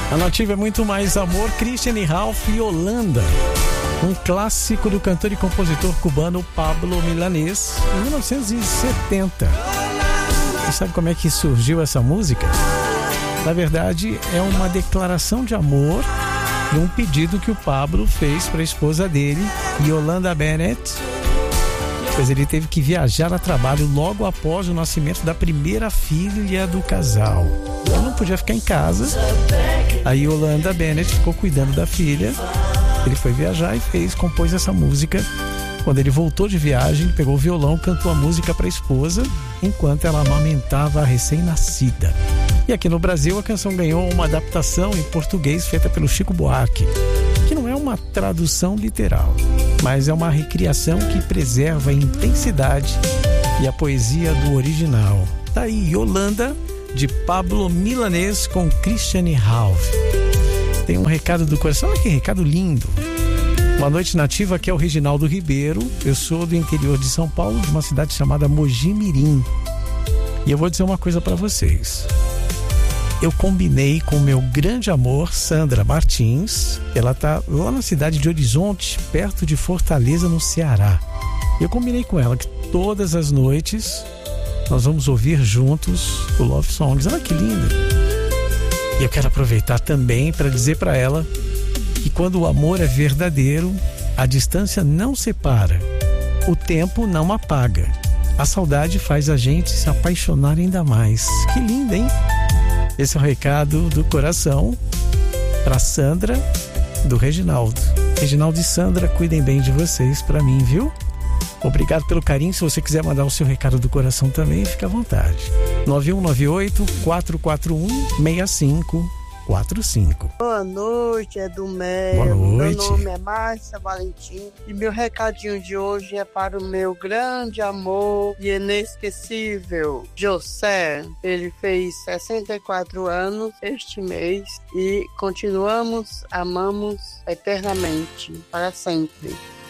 A Nativa é muito mais amor, Christian e Ralph e Yolanda. Um clássico do cantor e compositor cubano Pablo Milanés, em 1970. Você sabe como é que surgiu essa música? Na verdade, é uma declaração de amor e um pedido que o Pablo fez para a esposa dele, Yolanda Bennett, pois ele teve que viajar a trabalho logo após o nascimento da primeira filha do casal. Ele não podia ficar em casa. A Yolanda Bennett ficou cuidando da filha. Ele foi viajar e compôs essa música. Quando ele voltou de viagem, pegou o violão, cantou a música para a esposa, enquanto ela amamentava a recém-nascida. E aqui no Brasil, a canção ganhou uma adaptação em português feita pelo Chico Buarque, que não é uma tradução literal, mas é uma recriação que preserva a intensidade e a poesia do original. Tá aí, Yolanda, de Pablo Milanés com Christian e Ralph. Tem um recado do coração, olha que recado lindo. Boa noite, Nativa, aqui é o Reginaldo Ribeiro. Eu sou do interior de São Paulo, de uma cidade chamada Mogi Mirim. E eu vou dizer uma coisa para vocês. Eu combinei com meu grande amor, Sandra Martins. Ela tá lá na cidade de Horizonte, perto de Fortaleza, no Ceará. Eu combinei com ela que todas as noites nós vamos ouvir juntos o Love Songs. Olha que lindo! E eu quero aproveitar também para dizer para ela que quando o amor é verdadeiro, a distância não separa, o tempo não apaga. A saudade faz a gente se apaixonar ainda mais. Que lindo, hein? Esse é o recado do coração para Sandra, do Reginaldo. Reginaldo e Sandra, cuidem bem de vocês para mim, viu? Obrigado pelo carinho. Se você quiser mandar o seu recado do coração também, fica à vontade. 9198-441-6545. Boa noite, é do Boa noite. Meu nome é Márcia Valentim e meu recadinho de hoje é para o meu grande amor e inesquecível José. Ele fez 64 anos este mês e continuamos, amamos eternamente, para sempre.